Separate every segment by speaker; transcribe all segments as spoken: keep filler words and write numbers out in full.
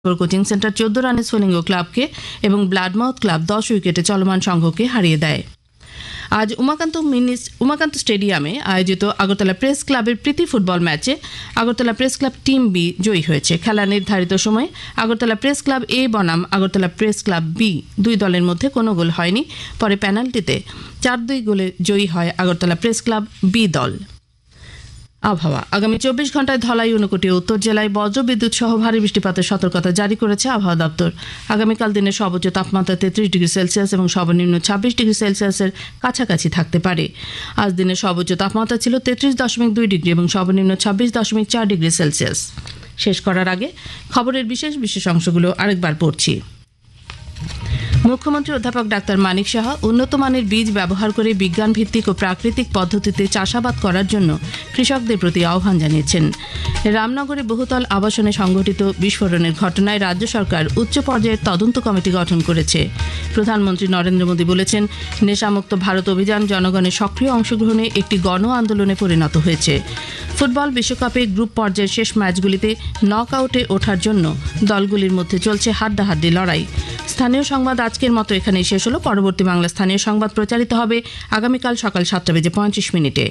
Speaker 1: Coaching centre চোদ্দ রানে সোলিঙ্গ ক্লাবকে এবং ব্লাডমাউথ ক্লাব দশ উইকেটে চলমান সংঘকে হারিয়ে দেয়। আজ উমাকান্ত মিনি উমাকান্ত স্টেডিয়ামে আয়োজিত আগরতলা প্রেস ক্লাবের প্রীতি ফুটবল ম্যাচে Agartala press club team B জয়ী হয়েছে। খেলা নির্ধারিত সময়ে আগরতলা প্রেস ক্লাব এ বনাম আগরতলা প্রেস ক্লাব বি দুই দলের মধ্যে কোনো গোল হয়নি। পরে পেনাল্টিতে চার দুই গোলে জয়ী হয় আগরতলা প্রেস ক্লাব বি দল। আবহাওয়া আগামী চব্বিশ ঘন্টায় ধলাই ঊনকোটি উত্তর জেলায় বজ্রবিদ্যুৎ সহ ভারী বৃষ্টিপাতের সতর্কতা জারি করেছে আবহাওয়া দপ্তর। আগামীকাল দিনের সর্বোচ্চ তাপমাত্রা তেত্রিশ ডিগ্রি সেলসিয়াস এবং সর্বনিম্ন ছাব্বিশ ডিগ্রি সেলসিয়াসের কাছাকাছি থাকতে পারে। আজ দিনের সর্বোচ্চ তাপমাত্রা ছিল তেত্রিশ দশমিক দুই ডিগ্রি এবং সর্বনিম্ন ছাব্বিশ দশমিক চার ডিগ্রি সেলসিয়াস। শেষ করার আগে খবরের বিশেষ বিশেষ অংশগুলো আরেকবার পড়ছি। মুখ্যমন্ত্রী অধ্যাপক ডাক্তার মানিক সাহা উন্নত মানের বীজ ব্যবহার করে বিজ্ঞান ভিত্তিক ও প্রাকৃতিক পদ্ধতিতে চাষাবাদ করার জন্য কৃষকদের প্রতি আহ্বান জানিয়েছেন। রামনগরে বহুতল আবাসনে সংঘটিত বিস্ফোরণের ঘটনায় রাজ্য সরকার উচ্চ পর্যায়ের তদন্ত কমিটি গঠন করেছে। প্রধানমন্ত্রী নরেন্দ্র মোদী বলেছেন, নেশামুক্ত ভারত অভিযান জনগণের সক্রিয় অংশগ্রহণে একটি গণ আন্দোলনে পরিণত হয়েছে। ফুটবল বিশ্বকাপে গ্রুপ পর্যায়ের শেষ ম্যাচগুলিতে নক আউটে ওঠার জন্য দলগুলির মধ্যে চলছে হাড্ডাহাড্ডি লড়াই। স্থানীয় সংবাদ আজকের মতো এখানেই শেষ হলো। পরবর্তী বাংলা স্থানীয় সংবাদ প্রচারিত হবে আগামীকাল সকাল সাতটা বেজে পঁয়ত্রিশ মিনিটে।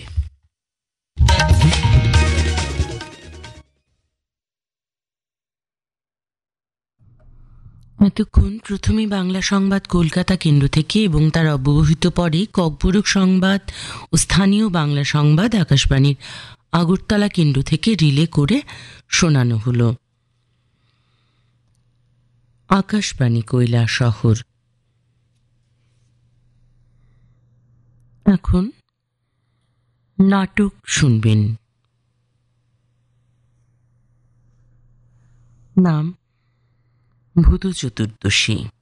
Speaker 2: এতক্ষণ প্রথমে বাংলা সংবাদ কলকাতা কেন্দ্র থেকে এবং তার অব্যবহিত পরে ককবরক সংবাদ ও স্থানীয় বাংলা সংবাদ আকাশবাণীর আগরতলা কেন্দ্র থেকে রিলে করে শোনানো হলো। আকাশবাণী কৈলাসহর। এখন নাটক শুনবেন। নাম ভূত চতুর্দশী।